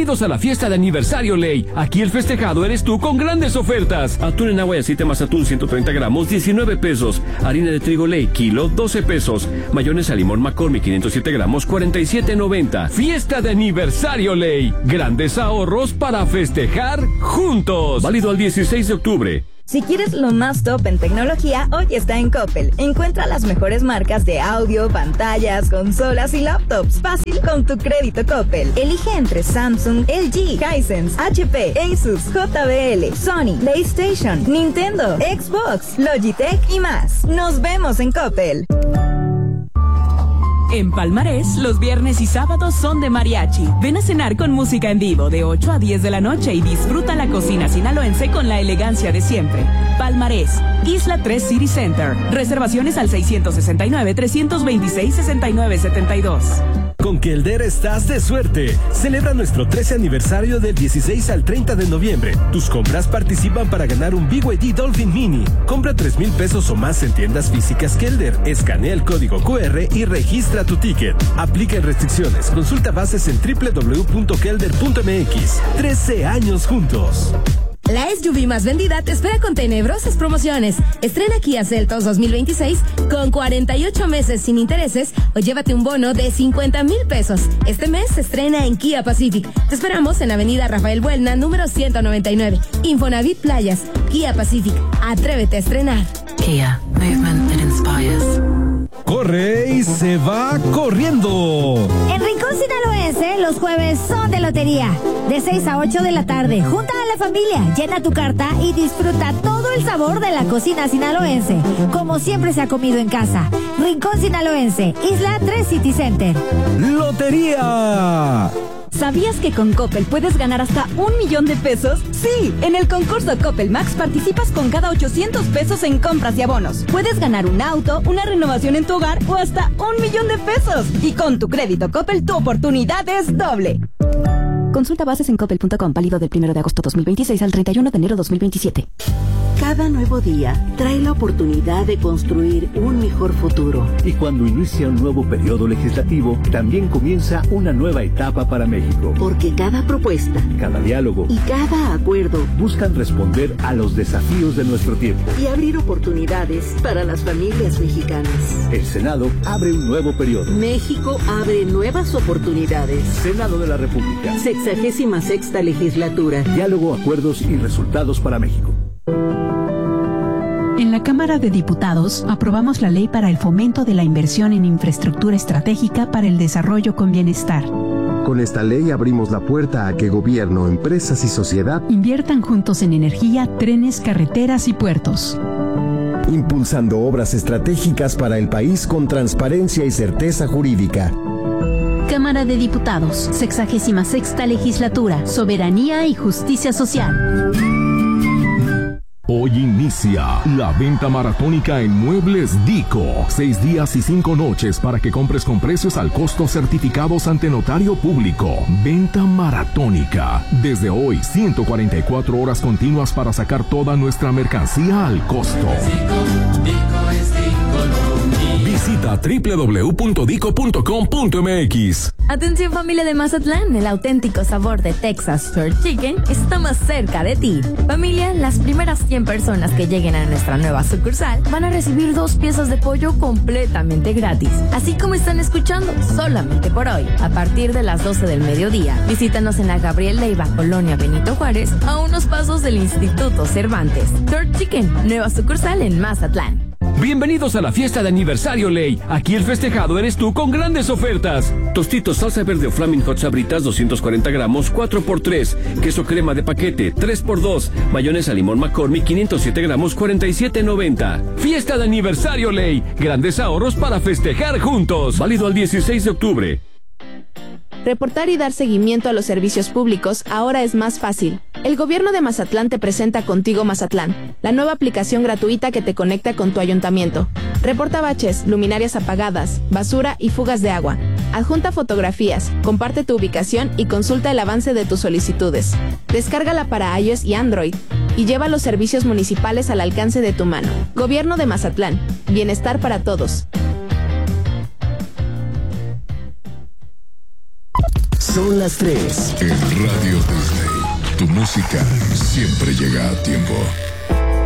Bienvenidos a la fiesta de aniversario Ley. Aquí el festejado eres tú con grandes ofertas. Atún en agua y aceite Mazatún 130 gramos, 19 pesos. Harina de trigo Ley, kilo, 12 pesos. Mayonesa limón McCormick 507 gramos, 47.90. Fiesta de aniversario Ley. Grandes ahorros para festejar juntos. Válido al 16 de octubre. Si quieres lo más top en tecnología, hoy está en Coppel. Encuentra las mejores marcas de audio, pantallas, consolas y laptops. Fácil con tu crédito Coppel. Elige entre Samsung, LG, Hisense, HP, Asus, JBL, Sony, PlayStation, Nintendo, Xbox, Logitech y más. Nos vemos en Coppel. En Palmarés, los viernes y sábados son de mariachi. Ven a cenar con música en vivo de 8 a 10 de la noche y disfruta la cocina sinaloense con la elegancia de siempre. Palmarés, Isla 3 City Center. Reservaciones al 669-326-6972. Con Kelder estás de suerte. Celebra nuestro 13 aniversario del 16 al 30 de noviembre. Tus compras participan para ganar un BYD Dolphin Mini. Compra 3,000 pesos o más en tiendas físicas Kelder. Escanea el código QR y registra tu ticket. Aplica restricciones. Consulta bases en www.kelder.mx. 13 años juntos. La SUV más vendida te espera con tenebrosas promociones. Estrena Kia Seltos 2026 con 48 meses sin intereses o llévate un bono de 50,000 pesos. Este mes se estrena en Kia Pacific. Te esperamos en Avenida Rafael Buelna, número 199. Infonavit Playas. Kia Pacific. Atrévete a estrenar. Kia. Movement that inspires. Corre y se va corriendo. En Rincón Sinaloense, los jueves son de lotería. De 6 a 8 de la tarde, junta a la familia, llena tu carta y disfruta todo el sabor de la cocina sinaloense, como siempre se ha comido en casa. Rincón Sinaloense, Isla 3 City Center. ¡Lotería! ¿Sabías que con Coppel puedes ganar hasta 1,000,000 de pesos? Sí, en el concurso Coppel Max participas con cada 800 pesos en compras y abonos. Puedes ganar un auto, una renovación en tu hogar o hasta 1,000,000 de pesos. Y con tu crédito Coppel, tu oportunidad es doble. Consulta bases en coppel.com, válido del 1 de agosto 2026 al 31 de enero 2027. Cada nuevo día trae la oportunidad de construir un mejor futuro. Y cuando inicia un nuevo periodo legislativo, también comienza una nueva etapa para México. Porque cada propuesta, cada diálogo y cada acuerdo buscan responder a los desafíos de nuestro tiempo y abrir oportunidades para las familias mexicanas. El Senado abre un nuevo periodo. México abre nuevas oportunidades. Senado de la República. 66ª legislatura. Diálogo, acuerdos y resultados para México. En la Cámara de Diputados aprobamos la ley para el fomento de la inversión en infraestructura estratégica para el desarrollo con bienestar. Con esta ley abrimos la puerta a que gobierno, empresas y sociedad inviertan juntos en energía, trenes, carreteras y puertos. Impulsando obras estratégicas para el país con transparencia y certeza jurídica. Cámara de Diputados, 66ª legislatura, soberanía y justicia social. Hoy inicia la venta maratónica en Muebles Dico. 6 días y 5 noches para que compres con precios al costo certificados ante notario público. Venta maratónica. Desde hoy, 144 horas continuas para sacar toda nuestra mercancía al costo. Visita www.dico.com.mx. Atención familia de Mazatlán, el auténtico sabor de Texas Church Chicken está más cerca de ti. Familia, las primeras 100 personas que lleguen a nuestra nueva sucursal van a recibir 2 piezas de pollo completamente gratis. Así como están escuchando, solamente por hoy, a partir de las 12 del mediodía. Visítanos en la Gabriel Leiva, Colonia Benito Juárez, a unos pasos del Instituto Cervantes. Church Chicken, nueva sucursal en Mazatlán. Bienvenidos a la fiesta de aniversario Ley. Aquí el festejado eres tú con grandes ofertas. Tostitos salsa verde o Flaming Hot Sabritas 240 gramos, 4x3. Queso crema de paquete, 3x2. Mayonesa limón McCormick 507 gramos, 47.90. Fiesta de aniversario Ley. Grandes ahorros para festejar juntos. Válido al 16 de octubre. Reportar y dar seguimiento a los servicios públicos ahora es más fácil. El gobierno de Mazatlán te presenta Contigo Mazatlán, la nueva aplicación gratuita que te conecta con tu ayuntamiento. Reporta baches, luminarias apagadas, basura y fugas de agua. Adjunta fotografías, comparte tu ubicación y consulta el avance de tus solicitudes. Descárgala para iOS y Android y lleva los servicios municipales al alcance de tu mano. Gobierno de Mazatlán, bienestar para todos. Son las 3. En Radio Disney, tu música siempre llega a tiempo.